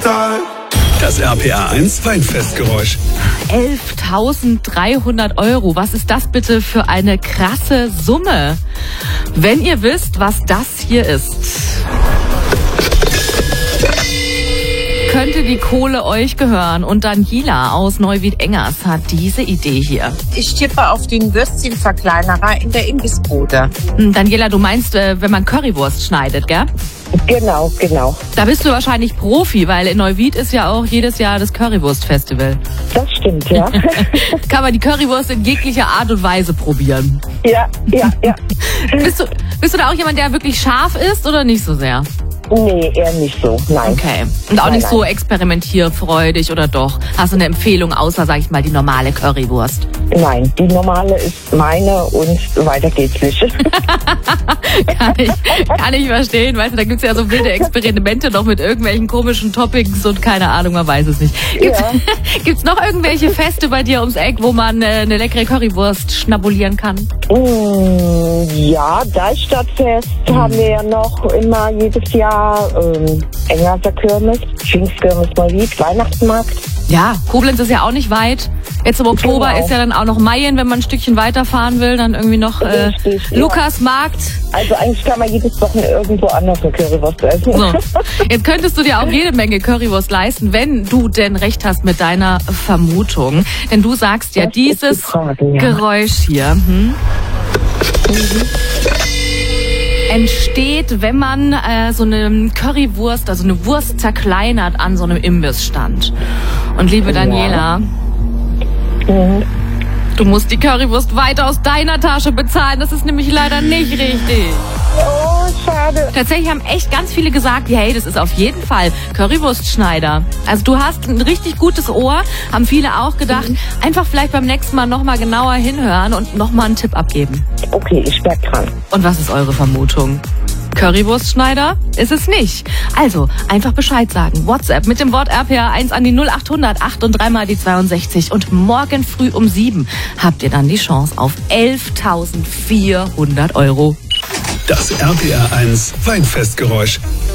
Das RPA 1 Weinfestgeräusch. 11.300 Euro. Was ist das bitte für eine krasse Summe? Wenn ihr wisst, was das hier ist, könnte die Kohle euch gehören. Und Daniela aus Neuwied-Engers hat diese Idee hier. Ich tippe auf den Würstchenverkleinerer in der Imbissbude. Daniela, du meinst, wenn man Currywurst schneidet, gell? Genau. Da bist du wahrscheinlich Profi, weil in Neuwied ist ja auch jedes Jahr das Currywurst-Festival. Das stimmt, ja. Kann man die Currywurst in jeglicher Art und Weise probieren. Ja. Bist du da auch jemand, der wirklich scharf ist oder nicht so sehr? Nee, eher nicht so, nein. Okay. Und auch nicht so experimentierfreudig oder doch? Hast du eine Empfehlung außer, sag ich mal, die normale Currywurst? Nein, die normale ist meine und weiter geht's nicht. Kann ich verstehen, weißt du, da gibt's ja so wilde Experimente noch mit irgendwelchen komischen Toppings und keine Ahnung, man weiß es nicht. Gibt's noch irgendwelche Feste bei dir ums Eck, wo man eine leckere Currywurst schnabulieren kann? Ja, Deichstadtfest haben wir ja noch immer jedes Jahr. Engerser Kirmes, Pfingstkirmes Neuwied, Weihnachtsmarkt. Ja, Koblenz ist ja auch nicht weit. Jetzt im Oktober ist ja dann auch noch Mayen, wenn man ein Stückchen weiterfahren will, dann irgendwie noch Lukasmarkt. Also eigentlich kann man jedes Wochenende irgendwo anders eine Currywurst essen. So. Jetzt könntest du dir auch jede Menge Currywurst leisten, wenn du denn recht hast mit deiner Vermutung. Denn du sagst ja, dieses Geräusch hier entsteht, wenn man so eine Currywurst, also eine Wurst zerkleinert an so einem Imbissstand. Und liebe Daniela, du musst die Currywurst weiter aus deiner Tasche bezahlen. Das ist nämlich leider nicht richtig. Oh, schade. Tatsächlich haben echt ganz viele gesagt, hey, das ist auf jeden Fall Currywurstschneider. Also du hast ein richtig gutes Ohr, haben viele auch gedacht. Einfach vielleicht beim nächsten Mal nochmal genauer hinhören und nochmal einen Tipp abgeben. Okay, ich bleib dran. Und was ist eure Vermutung? Currywurstschneider? Ist es nicht. Also, einfach Bescheid sagen. WhatsApp mit dem Wort RPA 1 an die 0800 8 und 3 mal die 62. Und morgen früh um 7 habt ihr dann die Chance auf 11.400 Euro. Das RPA 1 Weinfestgeräusch.